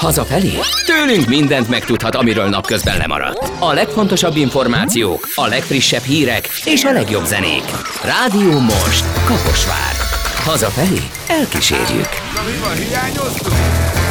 Hazafelé? Tőlünk mindent megtudhat, amiről napközben lemaradt. A legfontosabb információk, a legfrissebb hírek és a legjobb zenék. Rádió Most, Kaposvár. Hazafelé elkísérjük. Na mi van, hiányoztunk?